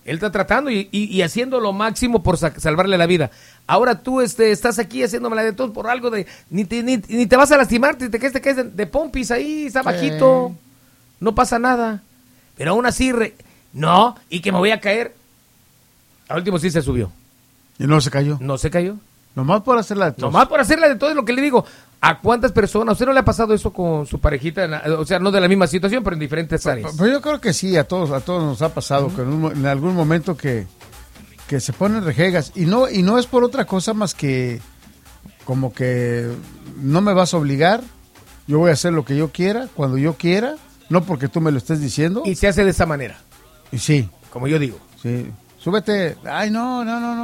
Él está tratando y haciendo lo máximo por salvarle la vida. Ahora tú estás aquí haciéndome la de todo por algo de... Ni te vas a lastimar, te quedes de pompis ahí, está bajito. No pasa nada. Pero aún así, no, y que me voy a caer. Al último sí se subió. ¿Y no se cayó? No se cayó. Nomás por hacerla de todo. Nomás por hacerla de todo es lo que le digo. ¿A cuántas personas? ¿A usted no le ha pasado eso con su parejita? O sea, no de la misma situación, pero en diferentes áreas. Pues yo creo que sí, a todos nos ha pasado que en algún momento que se ponen rejegas. Y no es por otra cosa más que como que no me vas a obligar, yo voy a hacer lo que yo quiera, cuando yo quiera, no porque tú me lo estés diciendo. Y se hace de esa manera. Y sí. Como yo digo. Sí. Súbete. Ay, no.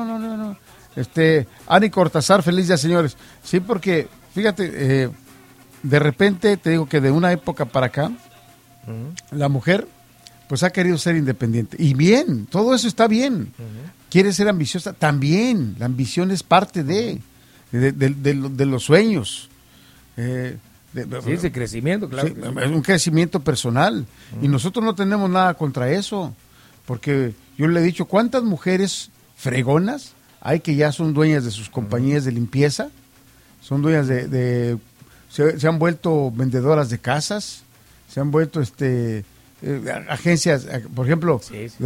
Ani Cortázar, feliz día, señores. Sí, porque, fíjate, de repente, te digo que de una época para acá, la mujer, pues ha querido ser independiente. Y bien, todo eso está bien. Quiere ser ambiciosa, también. La ambición es parte de los sueños. Sí, ese crecimiento, claro. Sí, es un crecimiento personal. Y nosotros no tenemos nada contra eso. Porque yo le he dicho, ¿cuántas mujeres fregonas hay que ya son dueñas de sus compañías de limpieza? Son dueñas se han vuelto vendedoras de casas, se han vuelto agencias, por ejemplo,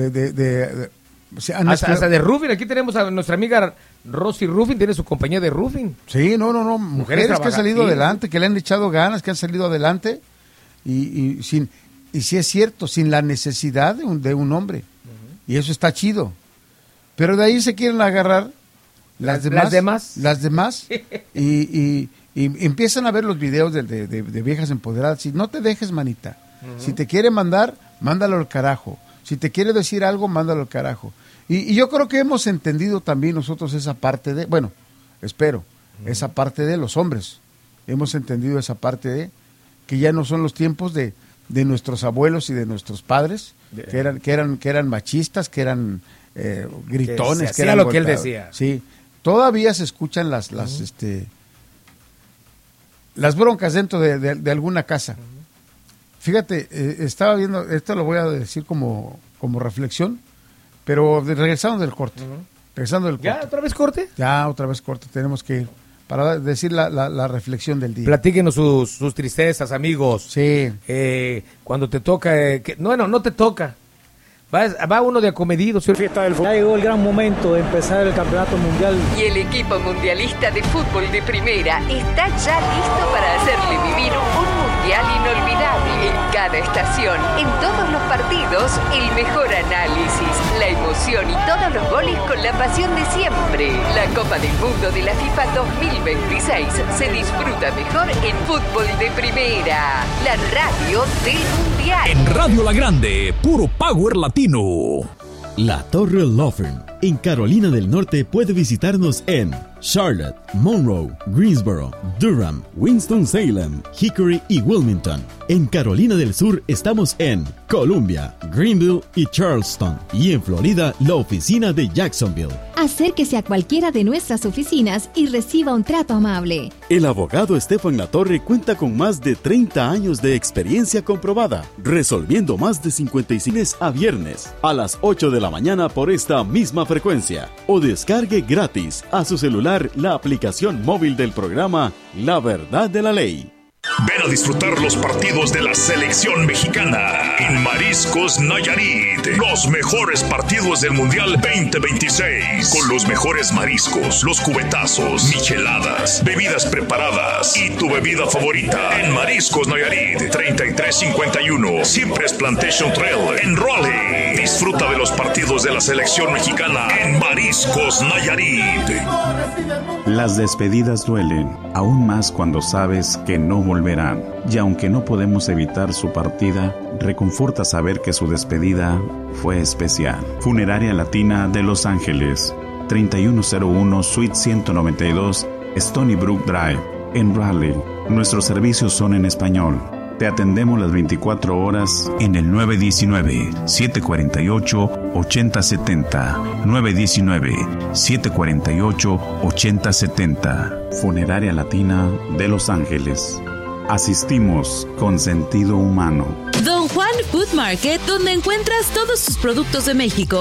hasta de roofing. Aquí tenemos a nuestra amiga Rosy Roofing, tiene su compañía de roofing. Sí, no, mujeres que han salido adelante, que le han echado ganas, que han salido adelante y sí es cierto, sin la necesidad de un hombre. Y eso está chido. Pero de ahí se quieren agarrar las demás y empiezan a ver los videos de viejas empoderadas. Y no te dejes, manita. Si te quiere mandar, mándalo al carajo. Si te quiere decir algo, mándalo al carajo. Y yo creo que hemos entendido también nosotros esa parte esa parte de los hombres. Hemos entendido esa parte de que ya no son los tiempos de nuestros abuelos y de nuestros padres, que eran machistas, que eran gritones, que eran lo que él decía. Sí, todavía se escuchan las broncas dentro de alguna casa. Fíjate, estaba viendo, esto lo voy a decir como reflexión, pero regresando del corte. ¿Ya otra vez corte? Ya otra vez corte, tenemos que ir para decir la reflexión del día. Platíquenos sus tristezas, amigos. Sí. Cuando te toca, no te toca. Va uno de acomedido. Ya llegó el gran momento de empezar el campeonato mundial. Y el equipo mundialista de fútbol de primera está ya listo para hacerle vivir un mundial inolvidable. En cada estación, en todos los partidos, el mejor análisis, la emoción y todos los goles con la pasión de siempre. La Copa del Mundo de la FIFA 2026 se disfruta mejor en fútbol de primera. La radio del mundial. En Radio La Grande, puro power latino. La Torre Law Firm en Carolina del Norte puede visitarnos en Charlotte, Monroe, Greensboro, Durham, Winston-Salem, Hickory y Wilmington. En Carolina del Sur estamos en Columbia, Greenville y Charleston. Y en Florida, la oficina de Jacksonville. Acérquese a cualquiera de nuestras oficinas y reciba un trato amable. El abogado Estefan Latorre cuenta con más de 30 años de experiencia comprobada, resolviendo más de 55 a viernes a las 8 de la mañana por esta misma frecuencia. O descargue gratis a su celular la aplicación móvil del programa La Verdad de la Ley. Ven a disfrutar los partidos de la selección mexicana en Mariscos Nayarit. Los mejores partidos del Mundial 2026. Con los mejores mariscos, los cubetazos, micheladas, bebidas preparadas y tu bebida favorita. En Mariscos Nayarit, 3351. Siempre es Plantation Trail en Raleigh. Disfruta de los partidos de la selección mexicana en Mariscos Nayarit. Las despedidas duelen, aún más cuando sabes que no volverán. Y aunque no podemos evitar su partida, reconforta saber que su despedida fue especial. Funeraria Latina de Los Ángeles, 3101 Suite 192, Stony Brook Drive, en Raleigh. Nuestros servicios son en español. Te atendemos las 24 horas en el 919-748-8070. 919-748-8070. Funeraria Latina de Los Ángeles. Asistimos con sentido humano. Don Juan Food Market, donde encuentras todos sus productos de México.